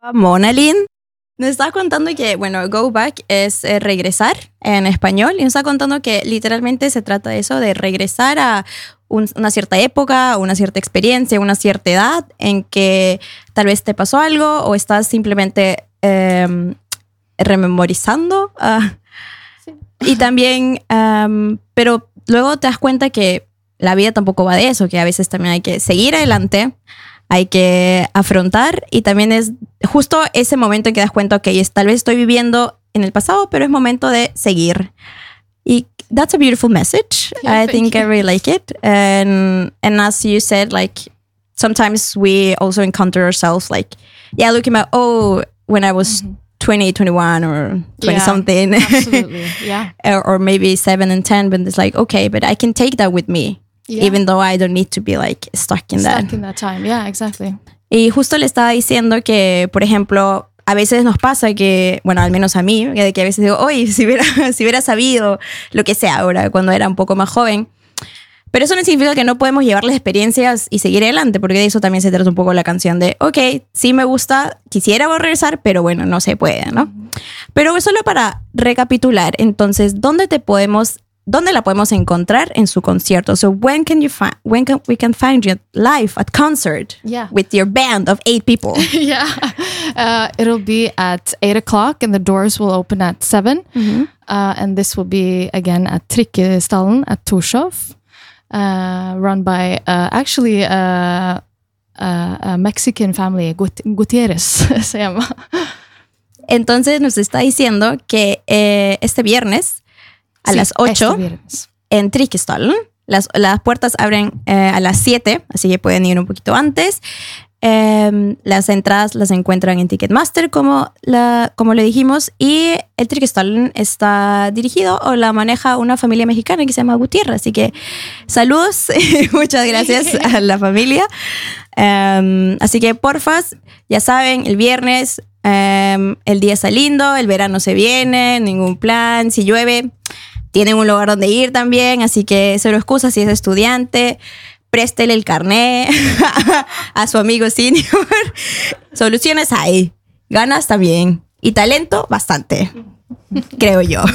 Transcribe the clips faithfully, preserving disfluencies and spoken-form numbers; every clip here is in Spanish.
Mona Lynn nos estaba contando que, bueno, go back es eh, regresar en español, y nos está contando que literalmente se trata de eso, de regresar a un, una cierta época, una cierta experiencia, una cierta edad en que tal vez te pasó algo o estás simplemente eh, rememorizando. Uh, sí. Y también, um, pero luego te das cuenta que la vida tampoco va de eso, que a veces también hay que seguir adelante, hay que afrontar, y también es justo ese momento en que das cuenta que okay, tal vez estoy viviendo en el pasado, pero es momento de seguir. Y that's a beautiful message. Yeah, I think you. I really like it. And and as you said, like sometimes we also encounter ourselves like, yeah, looking at, oh, when I was mm-hmm. twenty, twenty-one or twenty yeah, something. Absolutely. Yeah. or, or maybe seven and ten, but it's like, okay, but I can take that with me. Yeah. Even though I don't need to be like stuck in stuck that. Stuck in that time, yeah, exactly. Y justo le estaba diciendo que, por ejemplo, a veces nos pasa que, bueno, al menos a mí, que a veces digo, oye, si hubiera, si hubiera sabido lo que sea ahora, cuando era un poco más joven. Pero eso no significa que no podemos llevar las experiencias y seguir adelante, porque de eso también se trata un poco la canción de, ok, sí me gusta, quisiera regresar, pero bueno, no se puede, ¿no? Mm-hmm. Pero solo para recapitular, entonces, ¿dónde te podemos ¿Dónde la podemos encontrar en su concierto? So when can you find when can we can find you live at concert yeah. with your band of eight people? yeah, uh, it'll be at eight o'clock and the doors will open at seven. Mm-hmm. Uh, and this will be again at Trikkestallen at Torshov, uh, run by uh, actually uh, uh, a Mexican family, Gut- Gutierrez se llama. Entonces nos está diciendo que eh, este viernes a sí, las ocho este en Trikkestallen. Las, las puertas abren eh, a las siete, así que pueden ir un poquito antes. Eh, las entradas las encuentran en Ticketmaster, como, la, como le dijimos. Y el Trikkestallen está dirigido o la maneja una familia mexicana que se llama Gutiérrez. Así que saludos, muchas gracias a la familia. Eh, así que porfas, ya saben, el viernes eh, el día está lindo, el verano se viene, ningún plan. Si llueve, tienen un lugar donde ir también, así que cero excusa si es estudiante. Préstele el carnet a su amigo senior. Soluciones hay, ganas también, y talento bastante, creo yo.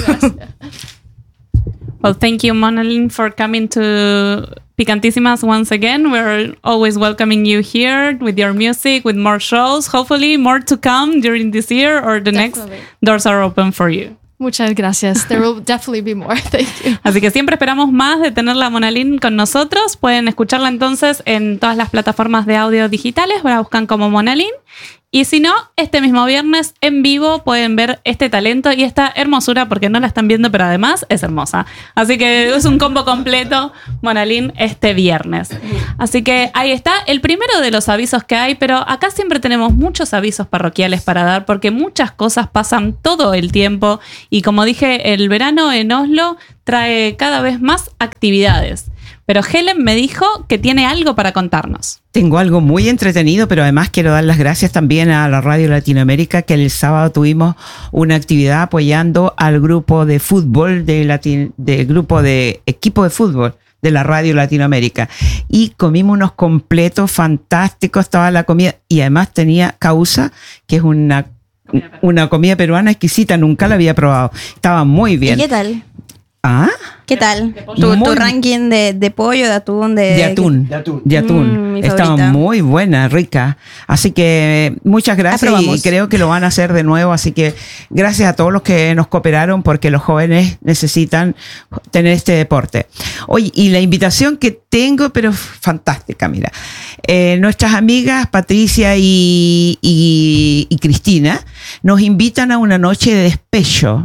Well, thank you, Mona Lynn, for coming to Picantísimas once again. We're always welcoming you here with your music, with more shows, hopefully more to come during this year or the Definitely. Next. Doors are open for you. Muchas gracias. There will definitely be more. Thank you. Así que siempre esperamos más de tenerla a Mona Lynn con nosotros. Pueden escucharla entonces en todas las plataformas de audio digitales. La buscan como Mona Lynn. Y si no, este mismo viernes en vivo pueden ver este talento y esta hermosura, porque no la están viendo, pero además es hermosa. Así que es un combo completo, Mona Lynn, este viernes. Así que ahí está el primero de los avisos que hay, pero acá siempre tenemos muchos avisos parroquiales para dar, porque muchas cosas pasan todo el tiempo. Y como dije, el verano en Oslo trae cada vez más actividades. Pero Helen me dijo que tiene algo para contarnos. Tengo algo muy entretenido, pero además quiero dar las gracias también a la Radio Latinoamérica, que el sábado tuvimos una actividad apoyando al grupo de fútbol, de Latin, del grupo de equipo de fútbol de la Radio Latinoamérica. Y comimos unos completos fantásticos, estaba la comida, y además tenía causa, que es una, una comida peruana exquisita, nunca la había probado. Estaba muy bien. ¿Y qué tal? ¿Ah? ¿Qué tal? ¿Tu, tu ranking de, de pollo, de atún? De, de atún. De atún. De atún. Mm, Estaba muy buena, rica. Así que muchas gracias y creo que lo van a hacer de nuevo. Así que gracias a todos los que nos cooperaron, porque los jóvenes necesitan tener este deporte. Oye, y la invitación que tengo, pero fantástica, mira. Eh, nuestras amigas Patricia y, y, y Cristina nos invitan a una noche de despecho.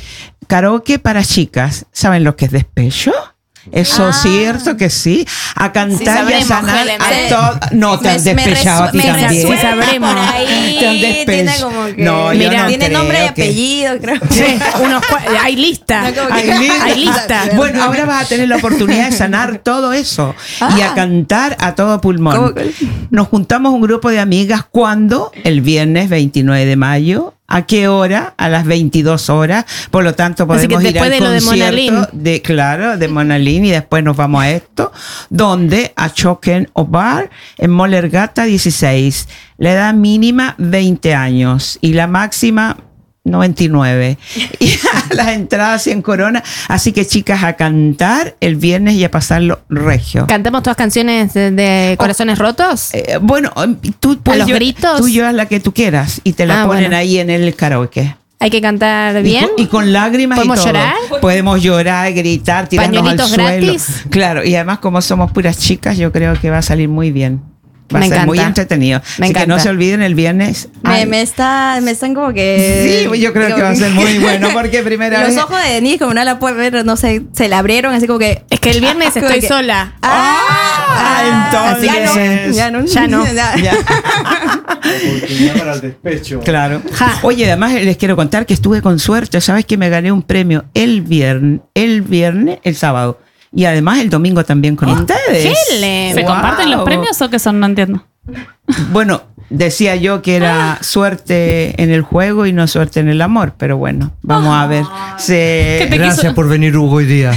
Karaoke para chicas. ¿Saben lo que es despecho? Eso es ah. cierto que sí. A cantar sí, y a sanar a todos. No, te has despechado a ti también. Sí, sabremos. Ahí te han tiene como que, no, mira, no tiene creo nombre y que... apellido, creo. Sí, unos cua... hay lista. No, hay lista. Hay lista. Bueno, ahora vas a tener la oportunidad de sanar todo eso ah. y a cantar a todo pulmón. Nos juntamos un grupo de amigas cuando el viernes veintinueve de mayo ¿A qué hora? A las veintidós horas. Por lo tanto, podemos ir al de concierto de, de, claro, de Monalín, y después nos vamos a esto, donde a Choquen o Bar en Molergata dieciséis. La edad mínima veinte años y la máxima noventa y nueve. Y a las entradas cien coronas. Así que, chicas, a cantar el viernes y a pasarlo regio. ¿Cantamos todas canciones de, de Corazones oh, Rotos? Eh, bueno, tú puedes. ¿A los gritos? Tú llevas la que tú quieras y te la ah, ponen bueno. ahí en el karaoke. Hay que cantar bien. Y con, y con lágrimas y todo. ¿Podemos llorar? Podemos llorar, gritar, tirarnos al suelo. Gratis. Claro, y además, como somos puras chicas, yo creo que va a salir muy bien. Va me a ser encanta. muy entretenido. Me Así encanta. que no se olviden el viernes. Me, me, está, me están como que... Sí, yo creo como que va a ser muy bueno porque primera Los vez... Los ojos de Denise, como no la puede ver, no sé, se le abrieron así como que... Es que el viernes estoy que, sola. Ah, ah entonces... Ya no. Ya no. Ya no. Ya. Oportunidad para el despecho. Claro. Ja. Oye, además les quiero contar que estuve con suerte. ¿Sabes que me gané un premio el viernes, el viernes, el sábado? Y además el domingo también con oh, ustedes. ¿Se wow. comparten los premios o qué son? No entiendo. Bueno, decía yo que era suerte en el juego y no suerte en el amor, pero bueno, vamos a ver. Se... Gracias quiso... por venir, Hugo, hoy día.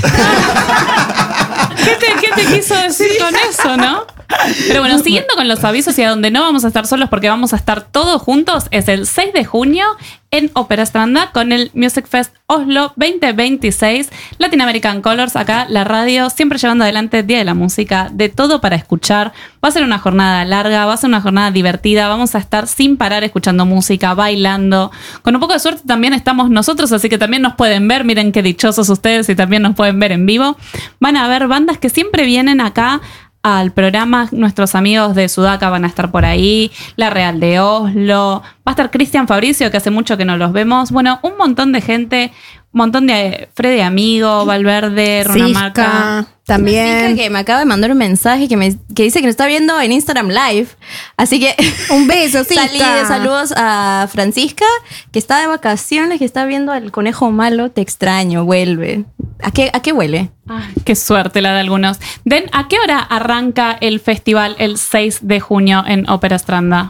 ¿Qué te, ¿Qué te quiso decir sí. con eso, no? Pero bueno, siguiendo con los avisos y a donde no vamos a estar solos porque vamos a estar todos juntos, es el seis de junio en Ópera Stranda con el Music Fest Oslo veinte veintiséis, Latin American Colors, acá la radio, siempre llevando adelante Día de la Música, de todo para escuchar. Va a ser una jornada larga, va a ser una jornada divertida, vamos a estar sin parar escuchando música, bailando. Con un poco de suerte también estamos nosotros, así que también nos pueden ver, miren qué dichosos ustedes y también nos pueden ver en vivo. Van a haber bandas que siempre vienen acá al programa, nuestros amigos de Sudaca van a estar por ahí, La Real de Oslo, va a estar Cristian Fabricio, que hace mucho que no los vemos, bueno, un montón de gente, un montón de Freddy Amigo, Valverde, Runamarca. También. Una que me acaba de mandar un mensaje que, me, que dice que nos está viendo en Instagram Live. Así que un beso, sí. Salí de saludos a Francisca, que está de vacaciones, que está viendo al conejo malo. Te extraño, vuelve. ¿A qué, a qué huele? Ay, qué suerte la de algunos. Den, ¿a qué hora arranca el festival el seis de junio en Ópera Stranda?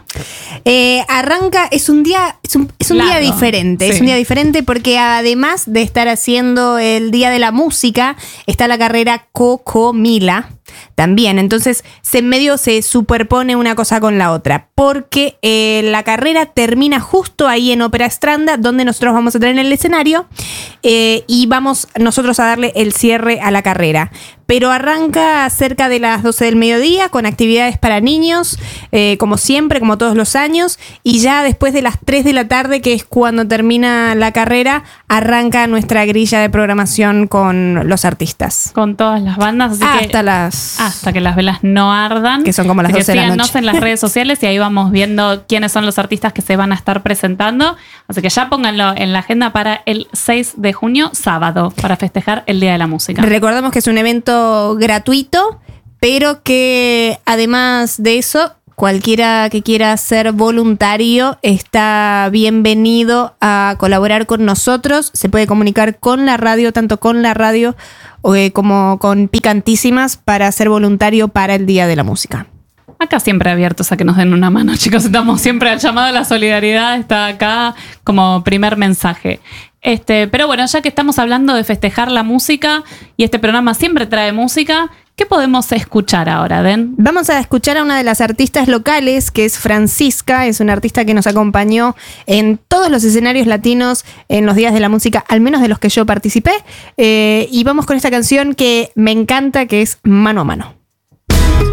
Eh, arranca, es un día, es un, es un día diferente. Sí. Es un día diferente porque además de estar haciendo el Día de la Música, está la carrera Cocomila también. Entonces, se en medio se superpone una cosa con la otra. Porque eh, la carrera termina justo ahí en Ópera Stranda, donde nosotros vamos a tener el escenario eh, y vamos nosotros a darle el cierre a la carrera. Pero arranca cerca de las doce del mediodía con actividades para niños, eh, como siempre, como todos los años. Y ya después de las tres de la tarde, que es cuando termina la carrera, arranca nuestra grilla de programación con los artistas. Con todas las bandas. Así hasta que, las... Hasta que las velas no ardan. Que son como las doce de la noche. Síganos en las redes sociales y ahí vamos viendo quiénes son los artistas que se van a estar presentando. Así que ya pónganlo en la agenda para el seis de junio, sábado, para festejar el Día de la Música. Recordamos que es un evento gratuito, pero que además de eso, cualquiera que quiera ser voluntario está bienvenido a colaborar con nosotros. Se puede comunicar con la radio, tanto con la radio eh, como con Picantísimas, para ser voluntario para el Día de la Música. Acá siempre abiertos a que nos den una mano, chicos. Estamos siempre al llamado a la solidaridad, está acá como primer mensaje. Este, pero bueno, ya que estamos hablando de festejar la música y este programa siempre trae música, ¿qué podemos escuchar ahora, Den? Vamos a escuchar a una de las artistas locales, que es Francisca. Es una artista que nos acompañó en todos los escenarios latinos en los días de la música, al menos de los que yo participé. Eh, y vamos con esta canción que me encanta, que es Mano a Mano.